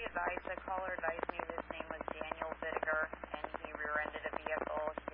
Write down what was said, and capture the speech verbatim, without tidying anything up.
advised, the caller advised me his name was Daniel Vittiger, and he rear-ended a vehicle.